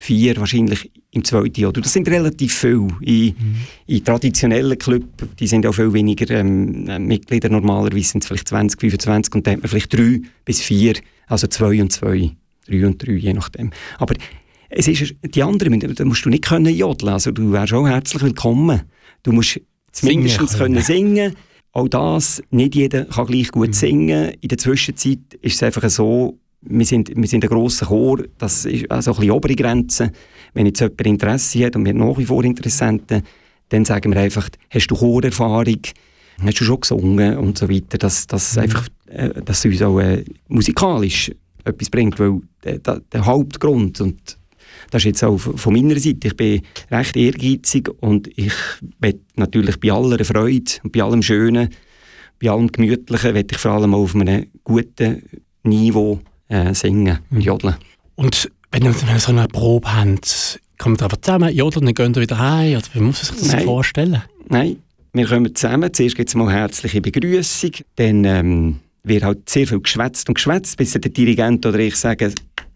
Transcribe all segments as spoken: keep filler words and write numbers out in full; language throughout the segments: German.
vier wahrscheinlich im zweiten Jahr. Das sind relativ viele. In, mhm. in traditionellen Clubs, die sind auch viel weniger ähm, Mitglieder, normalerweise sind es vielleicht zwanzig, fünfundzwanzig und dann hat man vielleicht drei bis vier, also zwei und zwei, drei und drei, je nachdem. Aber es ist, die anderen, da musst du nicht können jodeln, also du wärst auch herzlich willkommen. Du musst mindestens können. können singen. Auch das, nicht jeder kann gleich gut mhm. singen. In der Zwischenzeit ist es einfach so, wir sind, wir sind ein grosser Chor, das ist also ein bisschen obere Grenze. Wenn jetzt jemand Interesse hat und wir haben nach wie vor Interessenten, dann sagen wir einfach, hast du Chorerfahrung, hast du schon gesungen und so weiter, dass, dass, mhm. einfach, äh, dass es uns auch äh, musikalisch etwas bringt, weil der, der, der Hauptgrund, und das ist jetzt auch von meiner Seite, ich bin recht ehrgeizig und ich will natürlich bei aller Freude und bei allem Schönen, bei allem Gemütlichen, will ich vor allem auf einem guten Niveau äh, singen und jodeln. Und wenn ihr so eine Probe habt, kommt ihr einfach zusammen, jodeln, dann geht ihr wieder heim, oder wie muss man sich das Nein. vorstellen? Nein, wir kommen zusammen, zuerst gibt es mal herzliche Begrüßung, dann ähm, wird halt sehr viel geschwätzt und geschwätzt, bis der Dirigent oder ich sagen,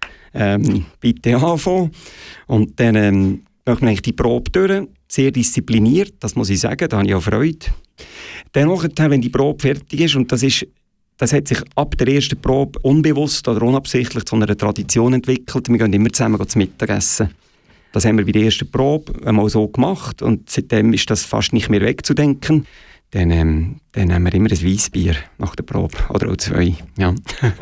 ähm, bitte anfangen. Und dann ähm, machen wir eigentlich die Probe durch, sehr diszipliniert, das muss ich sagen, da habe ich auch Freude. Dann, wenn die Probe fertig ist, und das ist Das hat sich ab der ersten Probe unbewusst oder unabsichtlich zu einer Tradition entwickelt. Wir gehen immer zusammen zum Mittagessen. Das haben wir bei der ersten Probe einmal so gemacht und seitdem ist das fast nicht mehr wegzudenken. Dann, ähm, dann haben wir immer ein Weissbier nach der Probe, oder auch zwei. Ja.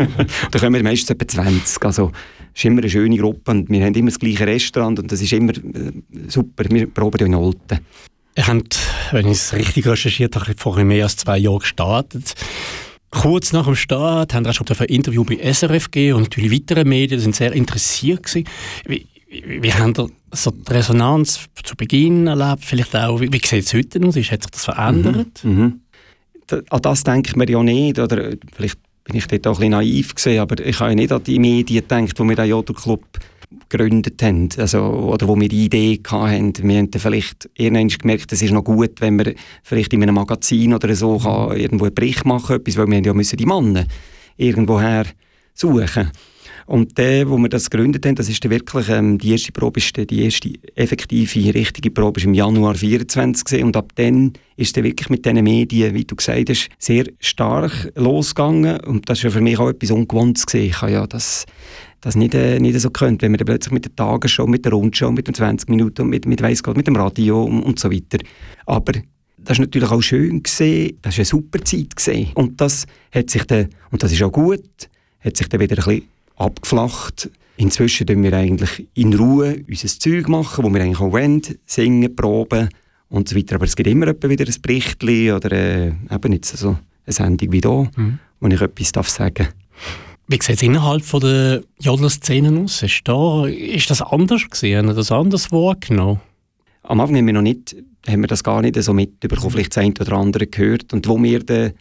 Da kommen wir meistens etwa zwanzig. Also, es ist immer eine schöne Gruppe und wir haben immer das gleiche Restaurant und das ist immer äh, super. Wir proben ja in Olten. Ihr habt, wenn ich es richtig recherchiert habe, vor mehr als zwei Jahren gestartet. Kurz nach dem Start haben wir schon ein Interview bei S R F gegeben und natürlich weitere Medien sind sehr interessiert gewesen. Wie, wie, wie haben ihr so die Resonanz zu Beginn erlebt? Vielleicht auch, wie, wie sieht es heute aus? Hat sich das verändert? Mhm. Mhm. Da, an das denke ich mir ja nicht. Oder vielleicht bin ich dort auch ein bisschen naiv gewesen, aber ich habe ja nicht an die Medien gedacht, wo wir den Jodelclub gegründet haben, also, oder wo wir die Idee hatten. Wir haben dann vielleicht irgendwann gemerkt, es ist noch gut, wenn wir vielleicht in einem Magazin oder so kann irgendwo einen Bericht machen, etwas, weil wir ja müssen die Männer irgendwoher suchen. Und der, wo wir das gegründet haben, das ist dann wirklich, ähm, die erste Probe, ist die erste effektive, richtige Probe ist im Januar vierundzwanzig gewesen. Und ab dann ist es dann wirklich mit diesen Medien, wie du gesagt hast, sehr stark losgegangen. Und das war für mich auch etwas Ungewohntes gewesen. Ich habe ja das das nicht, äh, nicht so könnt, wenn man dann plötzlich mit der Tagesschau, mit der Rundschau, mit den zwanzig Minuten, mit, mit, weiss Gott, mit dem Radio und, und so weiter. Aber das war natürlich auch schön gewesen, das war eine super Zeit gewesen. Und das hat sich dann, und das ist auch gut, hat sich dann wieder ein bisschen abgeflacht. Inzwischen tun wir eigentlich in Ruhe unser Zeug machen, wo wir eigentlich auch wollen, singen, proben und so weiter. Aber es gibt immer wieder ein Berichtchen oder äh, eben jetzt so eine Sendung wie hier, mhm. wo ich etwas darf sagen. Wie sieht es innerhalb von der Jodler-Szene aus? Ist, da, ist das anders gewesen? Haben Sie das anders wahrgenommen? Am Anfang haben wir noch nicht, haben wir das gar nicht so mitbekommen, vielleicht das eine oder andere gehört. Und wo wir dann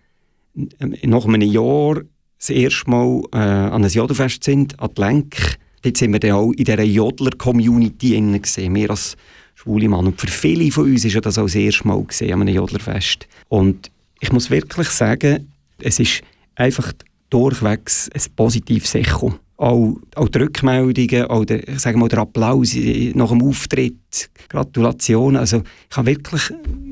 nach einem Jahr das erste Mal äh, an ein Jodelfest sind, an die Lenk, dort sind wir dann auch in dieser Jodler-Community gesehen, wir als schwule Mann. Und für viele von uns war das auch das erste Mal gesehen, an einem Jodlerfest. Und ich muss wirklich sagen, es ist einfach durchwegs ein positives Echo. Auch, auch die Rückmeldungen, auch der, ich sage mal, der Applaus nach dem Auftritt, Gratulation. Also ich habe wirklich,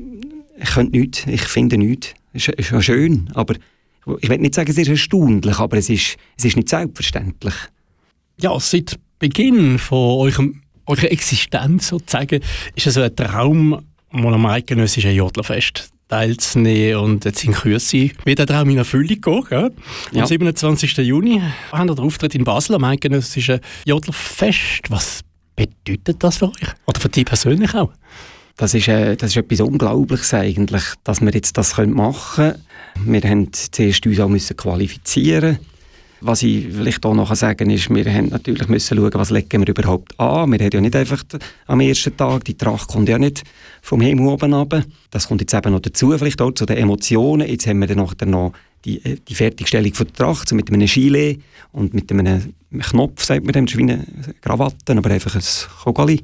ich könnte nichts, ich finde nichts. Es ist, ist schön, aber ich will nicht sagen, es ist erstaunlich, aber es ist, es ist nicht selbstverständlich. Ja, seit Beginn von eurem, eurer Existenz sozusagen ist es so ein Traum, mal am eidgenössischen Jodlerfest teilzunehmen und jetzt in Kürze wird der Traum in Erfüllung gehen. Ja? Am ja. siebenundzwanzigsten Juni haben wir den Auftritt in Basel am eidgenössischen Jodlerfest. Was bedeutet das für euch? Oder für dich persönlich auch? Das ist, äh, das ist etwas Unglaubliches eigentlich, dass wir jetzt das machen können. Wir haben zuerst uns auch müssen qualifizieren. Was ich vielleicht auch noch sagen kann, ist, wir haben natürlich müssen schauen, was legen wir überhaupt an. Wir haben ja nicht einfach am ersten Tag, die Tracht kommt ja nicht vom Himmel oben runter. Das kommt jetzt eben noch dazu, vielleicht auch zu den Emotionen. Jetzt haben wir dann noch, dann noch die, die Fertigstellung von der Tracht, so mit einem Gilet und mit einem Knopf, sagt man dem, das ist wie eine Krawatte, aber einfach ein Kogeli.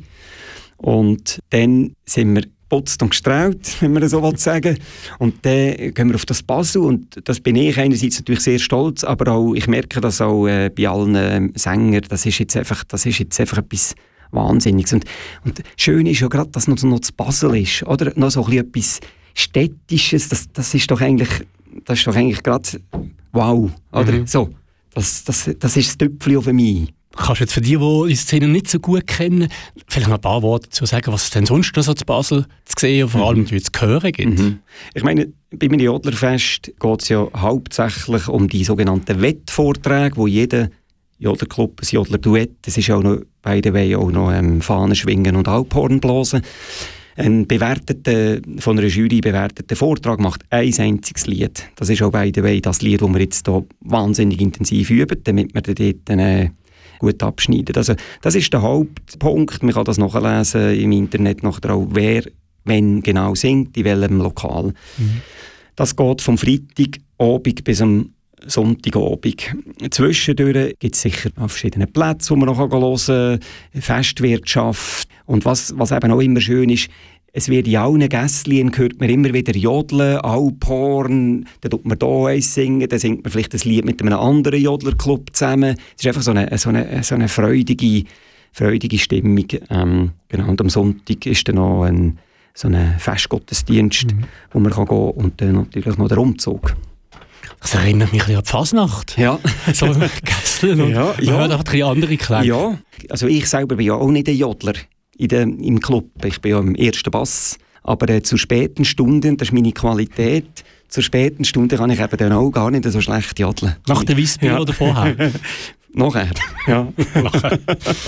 Und dann sind wir geputzt und gestrahlt, wenn man das so sagen will. Und dann gehen wir auf das Basel und das bin ich einerseits natürlich sehr stolz, aber auch, ich merke das auch äh, bei allen äh, Sängern, das ist jetzt einfach, das ist jetzt einfach etwas Wahnsinniges. Und, und schön ist ja gerade, dass noch, noch das Basel ist, oder? Noch so ein bisschen etwas Städtisches, das, das ist doch eigentlich, das ist doch eigentlich gerade wow, oder? Mhm. So, das, das, das ist das Tüpfchen für mich. Kannst du jetzt für die, die die Szene nicht so gut kennen, vielleicht noch ein paar Worte dazu sagen, was es denn sonst noch so zu Basel zu sehen und vor allem mhm. zu hören gibt? Mhm. Ich meine, bei einem Jodlerfest geht es ja hauptsächlich um die sogenannten Wettvorträge, wo jeder Jodlerclub, ein Jodlerduett, das ist ja auch noch, by the way, auch noch ähm, Fahnen schwingen und Alphorn blasen. Ein bewerteter, von einer Jury bewerteter Vortrag macht ein einziges Lied. Das ist auch, by the way, das Lied, das wir jetzt hier wahnsinnig intensiv üben, damit wir dort äh, gut abschneiden. Also, das ist der Hauptpunkt. Man kann das nachlesen im Internet, nachher auch, wer, wenn genau singt, in welchem Lokal. Mhm. Das geht vom Freitagabend bis am Sonntagabend. Zwischendurch gibt es sicher auf verschiedenen Plätzen, wo man noch hören kann, Festwirtschaft. Und was, was eben auch immer schön ist, es wird in allen Gässchen hört man immer wieder Jodeln, Alphorn, dann tut man hier eins singen, dann singt man vielleicht ein Lied mit einem anderen Jodlerclub zusammen. Es ist einfach so eine, so eine, so eine freudige, freudige Stimmung. Ähm, genau. Und am Sonntag ist dann noch ein, so ein Festgottesdienst, mhm. wo man kann gehen kann und dann natürlich noch der Umzug. Das erinnert mich ein bisschen an die Fasnacht. Ja. So Gässchen und ja, man ja. hört einfach drei andere Klänge. Ja, also ich selber bin ja auch nicht ein Jodler in der, im Club. Ich bin ja im ersten Bass. Aber äh, zu späten Stunden, das ist meine Qualität, zu späten Stunden kann ich eben dann auch gar nicht so schlecht jodeln. Nach der Weissbier ja. oder vorher? Nachher, ja. Nachher.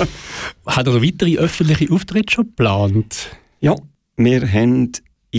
Hat er weitere öffentliche Auftritte schon geplant? Ja, wir haben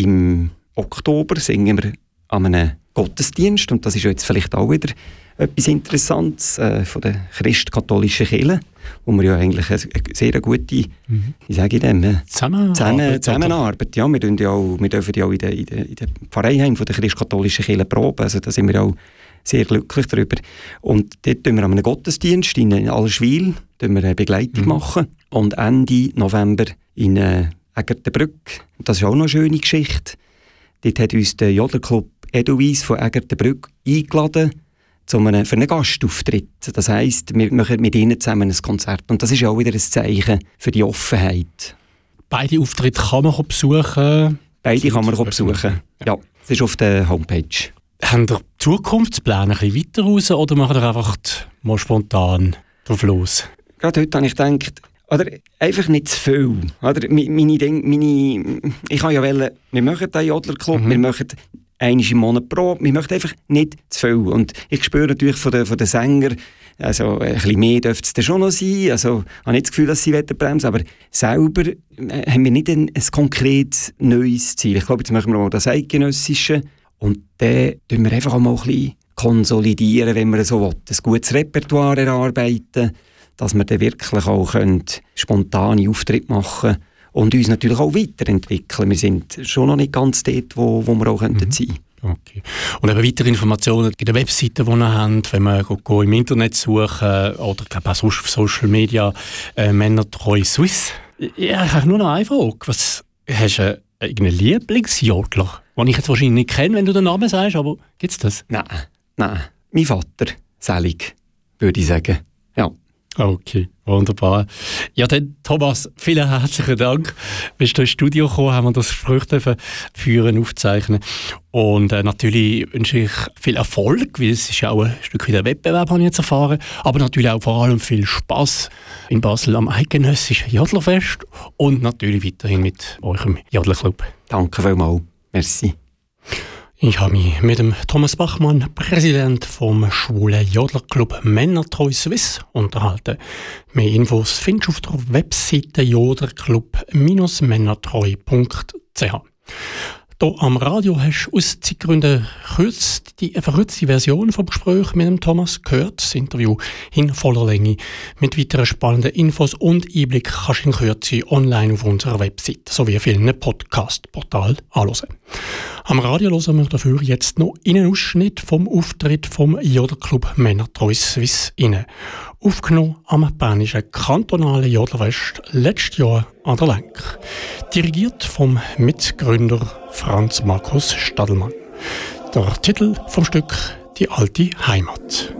im Oktober singen wir an einem Gottesdienst, und das ist jetzt vielleicht auch wieder etwas Interessantes äh, von der christkatholischen Kirche, wo wir ja eigentlich eine, eine sehr gute, mhm. wie sage ich dem, Zusammenarbeit. Zusammen, Zusammenarbeit. Ja, wir, dürfen ja auch, wir dürfen ja auch in der, in der, in der Pfarreiheim von der christkatholischen Kirche proben, also da sind wir auch sehr glücklich darüber. Und dort tun wir an einem Gottesdienst in Allschwil eine Begleitung mhm. machen, und Ende November in äh, Egertenbrück. Das ist auch noch eine schöne Geschichte. Dort hat uns der Jodlerclub Edelweiss von Egertenbrück eingeladen zu einem, für einen Gastauftritt. Das heisst, wir machen mit ihnen zusammen ein Konzert. Und das ist auch wieder ein Zeichen für die Offenheit. Beide Auftritte kann man besuchen? Beide kann man besuchen, ja. Das ist auf der Homepage. Haben ihr Zukunftspläne ein bisschen weiter raus oder macht ihr einfach mal spontan drauf los? Gerade heute habe ich gedacht, oder einfach nicht zu viel. Oder meine, meine, ich kann ja wollen, wir machen den Jodlerclub, mhm. wir machen einmal im Monat Probe, wir möchten einfach nicht zu viel. Und ich spüre natürlich von den, von den Sängern, also ein bisschen mehr dürfte es dann schon noch sein. Also ich habe nicht das Gefühl, dass sie bremsen, aber selber haben wir nicht ein, ein konkretes neues Ziel. Ich glaube, jetzt machen wir mal das Eidgenössische und dann tun wir einfach auch mal ein bisschen konsolidieren, wenn man so will. Ein gutes Repertoire erarbeiten, dass wir dann wirklich auch können, spontane Auftritte machen können. Und uns natürlich auch weiterentwickeln. Wir sind schon noch nicht ganz dort, wo, wo wir auch mhm. sein könnten. Okay. Und eben weitere Informationen gibt es Webseiten, die ihr habt, wenn man go im Internet suchen oder ich glaube auch sonst auf Social Media äh, Männertreu Swiss. Ja, ich habe nur noch eine Frage. Was, hast du irgendeinen Lieblingsjodler, den ich jetzt wahrscheinlich nicht kenne, wenn du den Namen sagst, aber gibt es das? Nein, nein. Mein Vater, Selig, würde ich sagen. Ja. Okay, wunderbar. Ja, dann Thomas, vielen herzlichen Dank. Bist du ins Studio gekommen, haben wir das Gespräch dürfen führen, aufzeichnen. Und äh, natürlich wünsche ich viel Erfolg, weil es ist ja auch ein Stück wieder Wettbewerb, habe ich jetzt erfahren. Aber natürlich auch vor allem viel Spass in Basel am eidgenössischen Jodlerfest und natürlich weiterhin mit eurem Jodlerclub. Danke vielmals. Merci. Ich habe mich mit dem Thomas Bachmann, Präsident vom schwulen Jodlerclub Männertreu Swiss, unterhalten. Mehr Infos findest du auf der Webseite jodlerclub Bindestrich männertreu Punkt c h. Hier am Radio hast du aus Zeitgründen die verkürzte Version vom Gespräch mit dem Thomas gehört. Das Interview in voller Länge mit weiteren spannenden Infos und Einblick kannst du in Kürze online auf unserer Website sowie vielen Podcast-Portalen anhören. Am Radio hören wir dafür jetzt noch einen Ausschnitt vom Auftritt vom Jodlerclub Männertreu Swiss inne. Aufgenommen am bernischen kantonalen Jodlerfest letztes Jahr an der Lenk. Dirigiert vom Mitgründer Franz Markus Stadelmann. Der Titel vom Stück «Die alte Heimat».